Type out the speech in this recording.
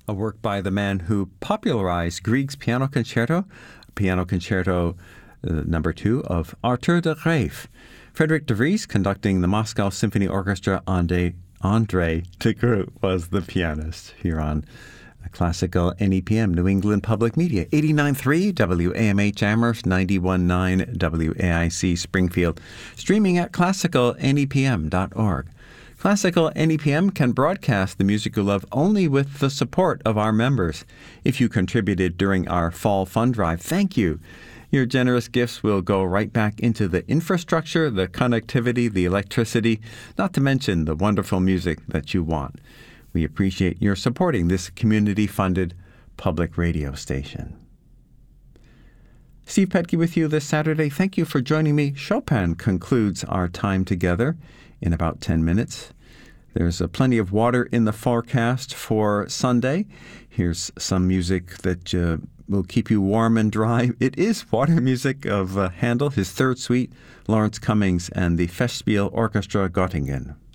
a work by the man who popularized Grieg's Piano Concerto number 2 of Arthur de Graef. Frederick de Vries, conducting the Moscow Symphony Orchestra. André de Groot was the pianist here on Classical NEPM, New England Public Media, 89.3 WAMH Amherst, 91.9 WAIC Springfield, streaming at classicalnepm.org. Classical NEPM can broadcast the music you love only with the support of our members. If you contributed during our fall fund drive, thank you. Your generous gifts will go right back into the infrastructure, the connectivity, the electricity, not to mention the wonderful music that you want. We appreciate your supporting this community-funded public radio station. Steve Petke with you this Saturday. Thank you for joining me. Chopin concludes our time together in about 10 minutes. There's plenty of water in the forecast for Sunday. Here's some music that will keep you warm and dry. It is water music of Handel, his third suite, Lawrence Cummings, and the Festspiel Orchestra Göttingen.